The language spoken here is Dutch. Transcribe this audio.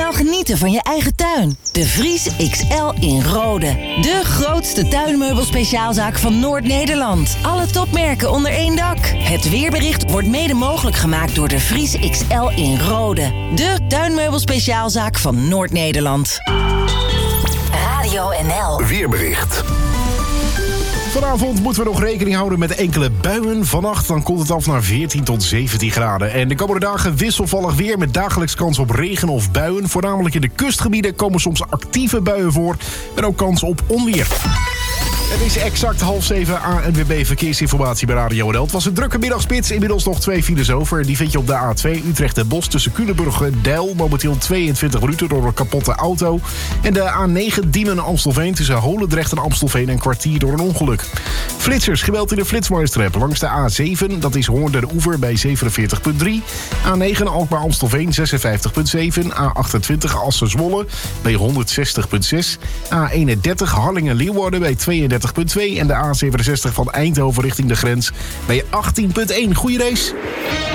snel genieten van je eigen tuin. De Vries XL in Rode. De grootste tuinmeubelspeciaalzaak van Noord-Nederland. Alle topmerken onder één dak. Het weerbericht wordt mede mogelijk gemaakt door de Vries XL in Rode. De tuinmeubelspeciaalzaak van Noord-Nederland. Radio NL. Weerbericht. Vanavond moeten we nog rekening houden met enkele buien. Vannacht dan komt het af naar 14 tot 17 graden. En de komende dagen wisselvallig weer met dagelijks kans op regen of buien. Voornamelijk in de kustgebieden komen soms actieve buien voor. En ook kans op onweer. Het is exact 6:30 ANWB Verkeersinformatie bij Radio NL. Het was een drukke middagspits. Inmiddels nog 2 files over. Die vind je op de A2 Utrecht en Bos tussen Culemborg en Deil. Momenteel 22 minuten door een kapotte auto. En de A9 Diemen-Amstelveen tussen Holendrecht en Amstelveen een kwartier door een ongeluk. Flitsers, geweld in de Flitsmeisterrap. Langs de A7, dat is Hoorn den Oever bij 47,3. A9 Alkmaar-Amstelveen 56,7. A28 Assen-Zwolle bij 160,6. A31 Harlingen-Leeuwarden bij 32,2. En de A67 van Eindhoven richting de grens bij 18,1. Goeie race.